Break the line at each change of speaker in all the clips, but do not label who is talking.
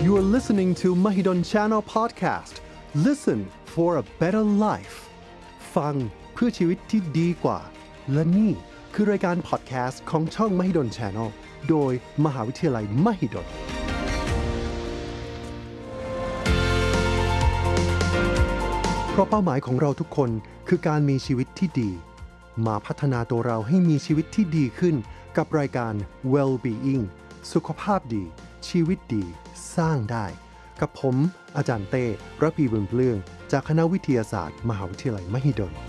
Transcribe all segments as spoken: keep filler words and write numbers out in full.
You are listening to Mahidol Channel Podcast. Listen for a better life. ฟังเพื่อชีวิตที่ดีกว่าและนี่คือรายการพอดแคสต์ของช่อง Mahidol Channel โดยมหาวิทยาลัย Mahidolเพราะเป้าหมายของเราทุกคนคือการมีชีวิตที่ดีมาพัฒนาตัวเราให้มีชีวิตที่ดีขึ้นกับรายการ Well-being สุขภาพดีชีวิตดีสร้างได้กับผมอาจารย์เต้ระพีบุญเปลื้องจากคณะวิทยาศาสตร์มหาวิทยาลัยมหิดล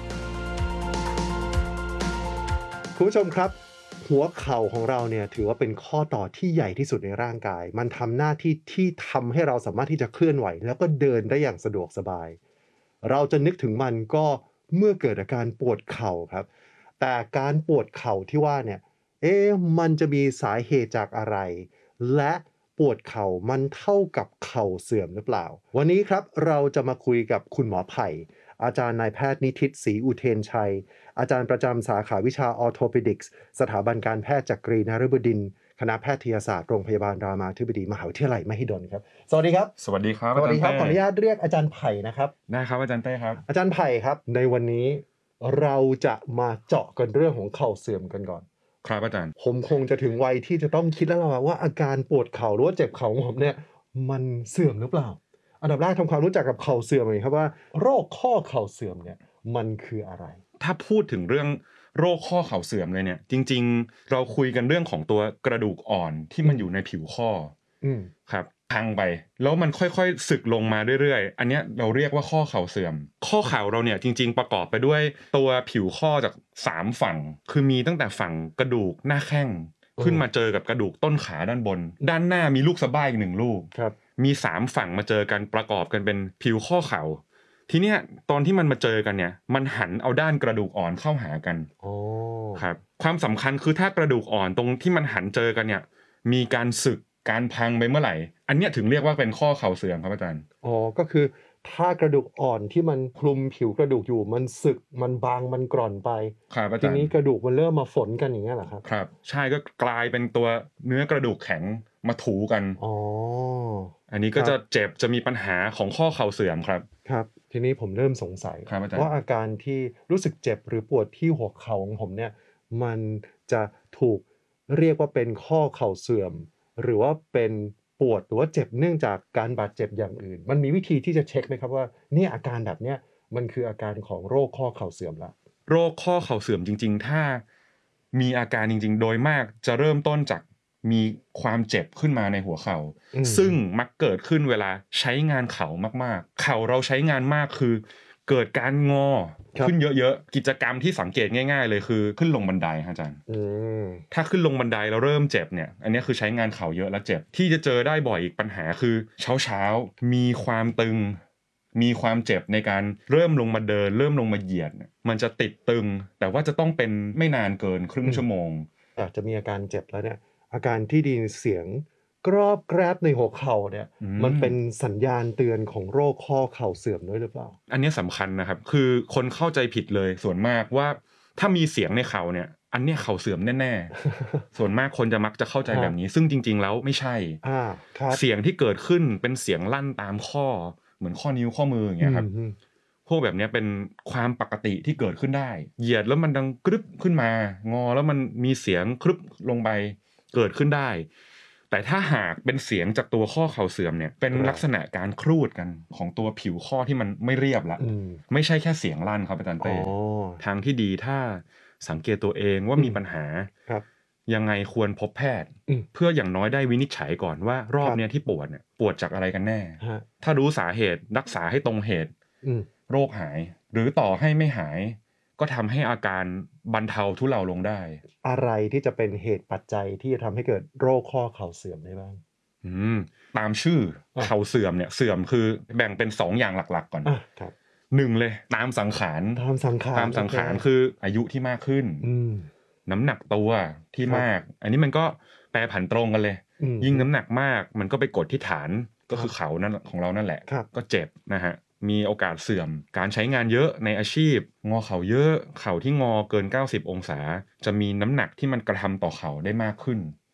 คุณผู้ชมครับหัวเข่าของเราเนี่ยถือว่าเป็นข้อต่อที่ใหญ่ที่สุดในร่างกายมันทำหน้าที่ที่ทำให้เราสามารถที่จะเคลื่อนไหวแล้วก็เดินได้อย่างสะดวกสบายเราจะนึกถึงมันก็เมื่อเกิดอาการปวดเข่าครับแต่การปวดเข่าที่ว่าเนี่ยเอ๊ะมันจะมีสาเหตุจากอะไรและปวดเข่ามันเท่ากับเข่าเสื่อมหรือเปล่าวันนี้ครับเราจะมาคุยกับคุณหมอไผ่อาจารย์นายแพทย์นิธิศรีอุเทนชัยอาจารย์ประจำสาขาวิชาออร์โทเพดิกส์สถาบันการแพทย์จักรีนฤบดินทร์คณะแพทยศาสตร์โรงพยาบาลรามาธิบดีมหาวิทยาลัยมหิดลครับสวัสดีครับ
สวัสดีครับ
สวัสดีครับขออนุญาตเรียกอาจารย์ไผ่นะครับ
ได้ครับอาจารย์เต้ครับ
อาจารย์ไผ่ครับในวันนี้เราจะมาเจาะกันเรื่องของเข่าเสื่อมกันก่อน
ครับอาจารย์
ผมคงจะถึงวัยที่จะต้องคิดแล้วล่ะว่าอาการปวดเข่าหรือว่าเจ็บเข่าของผมเนี่ยมันเสื่อมหรือเปล่าอันดับแรกทำความรู้จักกับเข่าเสื่อมหน่อยครับว่าโรคข้อเข่าเสื่อมเนี่ยมันคืออะไร
ถ้าพูดถึงเรื่องโรคข้อเข่าเสื่อมเลยเนี่ยจริงๆเราคุยกันเรื่องของตัวกระดูกอ่อนที่มันอยู่ในผิวข้อ
อืม
ครับพังไปแล้วมันค่อยๆสึกลงมาเรื่อยๆอันเนี้ยเราเรียกว่าข้อเข่าเสื่อมข้อเข่าเราเนี่ยจริงๆประกอบไปด้วยตัวผิวข้อจากสามฝั่งคือมีตั้งแต่ฝั่งกระดูกหน้าแข้งขึ้นมาเจอกับกระดูกต้นขาด้านบนด้านหน้ามีลูกสะบ้าอีกหนึ่งลูกมีสามฝั่งมาเจอกันประกอบกันเป็นผิวข้อเข่าทีเนี้ยตอนที่มันมาเจอกันเนี่ยมันหันเอาด้านกระดูกอ่อนเข้าหากัน
โอ้
ครับความสำคัญคือถ้ากระดูกอ่อนตรงที่มันหันเจอกันเนี่ยมีการสึกการพังไปเมื่อไหร่อันเนี้ยถึงเรียกว่าเป็นข้อเข่าเสื่อมครับอาจารย์
อ๋อก็คือถ้ากระดูกอ่อนที่มันคลุมผิวกระดูกอยู่มันสึกมันบางมันกร่อนไป
ครับอาจารย์
ทีนี้กระดูกมันเริ่มมาฝนกันอย่างเงี้ยเหรอครับ
ครับใช่ก็กลายเป็นตัวเนื้อกระดูกแข็งมาถูกัน
อ๋อ
อันนี้ก็จะเจ็บจะมีปัญหาของข้อเข่าเสื่อมครับ
ครับทีนี้ผมเริ่มสงสัยว่าอาการที่รู้สึกเจ็บหรือปวดที่หัวเข่าของผมเนี่ยมันจะถูกเรียกว่าเป็นข้อเข่าเสื่อมหรือว่าเป็นปวดหรือว่าเจ็บเนื่องจากการบาดเจ็บอย่างอื่นมันมีวิธีที่จะเช็คไหมครับว่าเนี่ยอาการแบบเนี้ยมันคืออาการของโรคข้อเข่าเสื่อมละ
โรคข้อเข่าเสื่อมจริงๆถ้ามีอาการจริงๆโดยมากจะเริ่มต้นจากมีความเจ็บขึ้นมาในหัวเข่าซึ่งมักเกิดขึ้นเวลาใช้งานเข่ามากๆเข่าเราใช้งานมากคือเกิดการงอขึ้นเยอะๆกิจกรรมที่สังเกตง่ายๆเลยคือขึ้นลงบันไดครับอาจารย์ถ้าขึ้นลงบันไดแล้วเริ่มเจ็บเนี่ยอันนี้คือใช้งานเข่าเยอะแล้วเจ็บที่จะเจอได้บ่อยอีกปัญหาคือเช้าๆมีความตึงมีความเจ็บในการเริ่มลงมาเดินเริ่มลงมาเหยียดมันจะติดตึงแต่ว่าจะต้องเป็นไม่นานเกินครึ่งชั่วโมง
อาจจะมีอาการเจ็บแล้วเนี่ยอาการที่ได้ยินเสียงกรอบแกรบในหัวเข่าเนี่ยมันเป็นสัญญาณเตือนของโรคข้อเข่าเสื่อมด้วยหรือเปล่า
อันนี้สำคัญนะครับคือคนเข้าใจผิดเลยส่วนมากว่าถ้ามีเสียงในเข่าเนี่ยอันนี้เข่าเสื่อมแน่ๆส่วนมากคนจะมักจะเข้าใจแบบนี้ซึ่งจริงๆแล้วไม่ใช่เสียงที่เกิดขึ้นเป็นเสียงลั่นตามข้อเหมือนข้อนิ้วข้อมืออย่างเงี้ยครับพวกแบบนี้เป็นความปกติที่เกิดขึ้นได้เหยียดแล้วมันดังกรึบขึ้นมางอแล้วมันมีเสียงครึบลงไปเกิดขึ้นได้แต่ถ้าหากเป็นเสียงจากตัวข้อเข่าเสื่อมเนี่ยเป็นลักษณะการครูดกันของตัวผิวข้อที่มันไม่เรียบละไม่ใช่แค่เสียงลั่นครับอาจารย์เต้ทางที่ดีถ้าสังเกตตัวเองว่ามีปัญหายังไงควรพบแพทย์เพื่ออย่างน้อยได้วินิจฉัยก่อนว่ารอบนี้ที่ปวดเนี่ยปวดจากอะไรกันแน่ถ้ารู้สาเหตุรักษาให้ตรงเหตุโรคหายหรือต่อให้ไม่หายก็ทำให้อาการบรรเทาทุเลาลงได้
อะไรที่จะเป็นเหตุปัจจัยที่จะทำให้เกิดโรคข้อเข่าเสื่อมได้บ้าง
อืมตามชื่อเข่าเสื่อมเนี่ยเสื่อมคือแบ่งเป็นสองอย่างหลักๆก่อน
ครับ
หนึ่งเลยตามสังขาร
ตามสังขาร
ตามสังขารคืออายุที่มากขึ้นน้ำหนักตัวที่มากอันนี้มันก็แปรผันตรงกันเลยยิ่งน้ำหนักมากมันก็ไปกดที่ฐานก็คือเข่านั่นของเรานั่นแหละก็เจ็บนะฮะมีโอกาสเสื่อมการใช้งานเยอะในอาชีพงอเข่าเยอะเข่าที่งอเกินเก้าสิบองศาจะมีน้ำหนักที่มันกระทำต่อเข่าได้มากขึ้น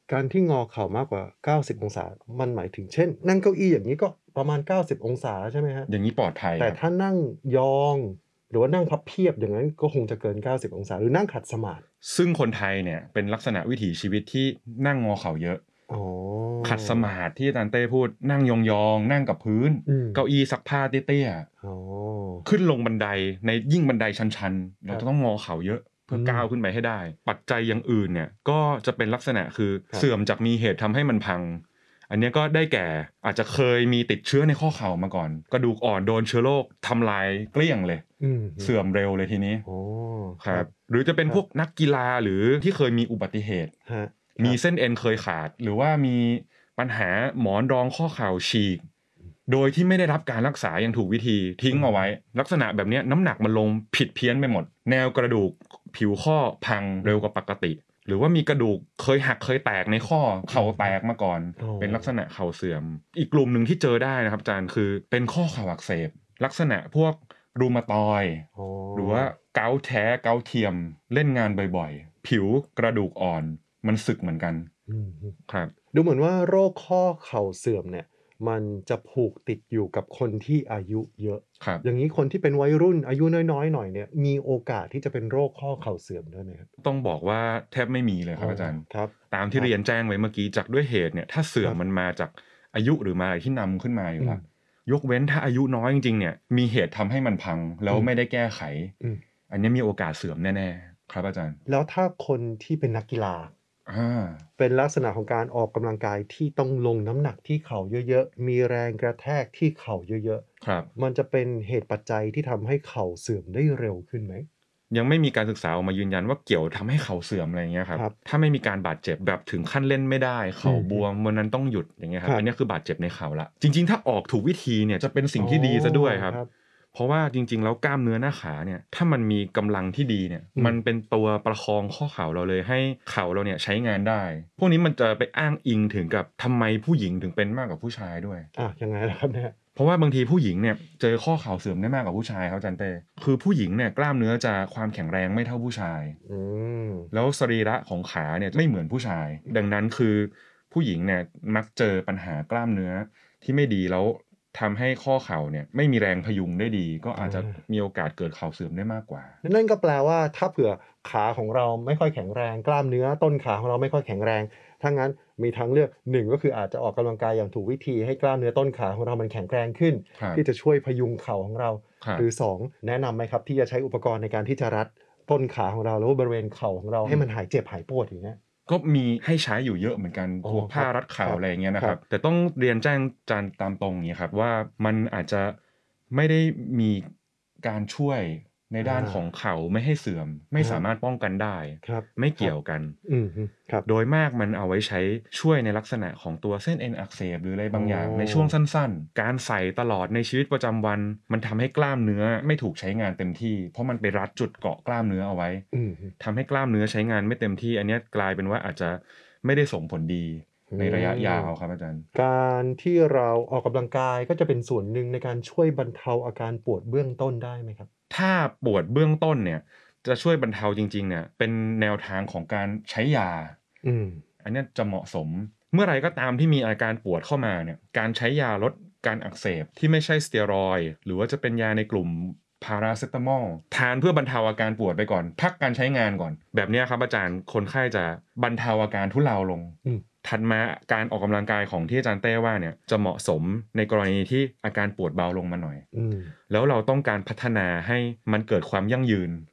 การที่งอเข่ามากกว่าเก้าสิบองศามันหมายถึงเช่นนั่งเก้าอี้อย่างนี้ก็ประมาณเก้าสิบองศาใช่ไหมฮะ
อย่างนี้ปลอดภัย
แต่
ครับ
ถ้านั่งยองหรือว่านั่งพับเพียบอย่างนั้นก็คงจะเกินเก้าสิบองศาหรือนั่งขัดสมาธิ
ซึ่งคนไทยเนี่ยเป็นลักษณะวิถีชีวิตที่นั่งงอเข่าเยอะ
อ๋อ
ขัดสมาธิที่อาจารย์เต้พูดนั่งยองๆนั่งกับพื้นเก้าอี้ซักผ้าเตี้ยๆขึ้นลงบันไดในยิ่งบันไดชันๆเราจะต้องงอเข่าเยอะเพื่อก้าวขึ้นไปให้ได้ปัจจัยอย่างอื่นเนี่ยก็จะเป็นลักษณะคือเสื่อมจากมีเหตุทำให้มันพังอันนี้ก็ได้แก่อาจจะเคยมีติดเชื้อในข้อเข่ามาก่อนกระดูกอ่อนโดนเชื้อโรคทำลายเกลี้ยงเลยเสื่อมเร็วเลยทีนี้ครับหรือจะเป็นพวกนักกีฬาหรือที่เคยมีอุบัติเหตุมีเส้นเอ็นเคยขาดหรือว่ามีปัญหาหมอนรองข้อเข่าฉีกโดยที่ไม่ได้รับการรักษาอย่างถูกวิธีทิ้งเอาไว้ลักษณะแบบนี้น้ำหนักมันลงผิดเพี้ยนไปหมดแนวกระดูกผิวข้อพังเร็วกว่าปกติหรือว่ามีกระดูกเคยหักเคยแตกในข้อเข่าแตกมาก่อนเป็นลักษณะเข่าเสื่อมอีกกลุ่มหนึ่งที่เจอได้นะครับอาจารย์คือเป็นข้อเข่าอักเสบลักษณะพวกรูมาตอยด์หรือว่าเกาต์แท้เกาต์เทียมเล่นงานบ่อยๆผิวกระดูกอ่อนมันสึกเหมือนกันครับ
ดูเหมือนว่าโรคข้อเข่าเสื่อมเนี่ยมันจะผูกติดอยู่กับคนที่อายุเยอะอย่างนี้คนที่เป็นวัยรุ่นอายุน้อยๆหน่อยเนี่ยมีโอกาสที่จะเป็นโรคข้อเข่าเสื่อมด้วยไหมครับ
ต้องบอกว่าแทบไม่มีเลยครับอาจารย์ตามที่เรียนแจ้งไว้เมื่อกี้จากด้วยเหตุเนี่ยถ้าเสื่อมมันมาจากอายุหรือมาอะไรที่นำขึ้นมาอยู่แล้วยกเว้นถ้าอายุน้อยจริงๆเนี่ยมีเหตุทำให้มันพังแล้วไม่ได้แก้ไขอันนี้มีโอกาสเสื่อมแน่ๆครับอาจารย์
แล้วถ้าคนที่เป็นนักกีฬาเป็นลักษณะของการออกกำลังกายที่ต้องลงน้ำหนักที่เข่าเยอะๆมีแรงกระแทกที่เข่าเยอะ
ๆครับ
มันจะเป็นเหตุปัจจัยที่ทำให้เข่าเสื่อมได้เร็วขึ้นไหม
ยังไม่มีการศึกษาออกมายืนยันว่าเกี่ยวทำให้เข่าเสื่อมอะไรเงี้ยครับถ้าไม่มีการบาดเจ็บแบบถึงขั้นเล่นไม่ได้เข่าบวมวันนั้นต้องหยุดอย่างเงี้ยครับอันนี้คือบาดเจ็บในเข่าละจริงๆถ้าออกถูกวิธีเนี่ยจะเป็นสิ่งที่ดีซะด้วยครับเพราะว่าจริงๆแล้วกล้ามเนื้อหน้าขาเนี่ยถ้ามันมีกำลังที่ดีเนี่ยมันเป็นตัวประคองข้อเข่าเราเลยให้เข่าเราเนี่ยใช้งานได้พวกนี้มันจะไปอ้างอิงถึงกับทำไมผู้หญิงถึงเป็นมากกว่าผู้ชายด้วย
อ่ะยังไงล่ะครับเนี่ย
เพราะว่าบางทีผู้หญิงเนี่ยเจอข้อเข่าเสื่อมได้มากกว่าผู้ชายครับอาจารย์เต้คือผู้หญิงเนี่ยกล้ามเนื้อจะความแข็งแรงไม่เท่าผู้ชายแล้วสรีระของขาเนี่ยไม่เหมือนผู้ชายดังนั้นคือผู้หญิงเนี่ยมักเจอปัญหากล้ามเนื้อที่ไม่ดีแล้วทำให้ข้อเข่าเนี่ยไม่มีแรงพยุงได้ดีก็อาจจะมีโอกาสเกิดเข่าเสื่อมได้มากกว่า
นั่นก็แปลว่าถ้าเผื่อขาของเราไม่ค่อยแข็งแรงกล้ามเนื้อต้นขาของเราไม่ค่อยแข็งแรงถ้างั้นมีทางเลือกหนึ่งก็คืออาจจะออกกำลังกายอย่างถูกวิธีให้กล้ามเนื้อต้นขาของเรามันแข็งแรงขึ้นที่จะช่วยพยุงเข่าของเราหรือสองแนะนำไหมครับที่จะใช้อุปกรณ์ในการที่จะรัดต้นขาของเราหรือบริเวณเข่าของเราให้มันหายเจ็บหายปวดอย่างนี้
ก็มีให้ใช้อยู่เยอะเหมือนกันพวกผ้ารัดเข่าอะไรอย่างเงี้ยนะครับแต่ต้องเรียนแจ้งจานตามตรงอย่างนี้ครับว่ามันอาจจะไม่ได้มีการช่วยในด้านของเข่าไม่ให้เสื่อมไม่สามารถป้องกันได้ไม่เกี่ยวกันโดยมากมันเอาไว้ใช้ช่วยในลักษณะของตัวเส้นเอ็นอักเสบหรืออะไรบางอย่างในช่วงสั้นๆการใส่ตลอดในชีวิตประจำวันมันทำให้กล้ามเนื้อไม่ถูกใช้งานเต็มที่เพราะมันไปรัดจุดเกาะกล้ามเนื้อเอาไว้ทำให้กล้ามเนื้อใช้งานไม่เต็มที่อันนี้กลายเป็นว่าอาจจะไม่ได้ส่งผลดีในระยะยาวครับอาจารย์
การที่เราออกกำลังกายก็จะเป็นส่วนหนึ่งในการช่วยบรรเทาอาการปวดเบื้องต้นได้ไหมครับ
ถ้าปวดเบื้องต้นเนี่ยจะช่วยบรรเทาจริงๆเนี่ยเป็นแนวทางของการใช้ยา
อืม
อันนี้จะเหมาะสมเมื่อไรก็ตามที่มีอาการปวดเข้ามาเนี่ยการใช้ยาลดการอักเสบที่ไม่ใช่สเตียรอยด์หรือว่าจะเป็นยาในกลุ่มพาราเซตามอลทานเพื่อบรรเทาอาการปวดไปก่อนพักการใช้งานก่อนแบบนี้ครับอาจารย์คนไข้จะบรรเทาอาการทุเลาลงถัดมาการออกกำลังกายของที่อาจารย์เต้ว่าเนี่ยจะเหมาะสมในกรณีที่อาการปวดเบาลงมาหน่อยแล้วเราต้องการพัฒนาให้มันเกิดความยั่งยืน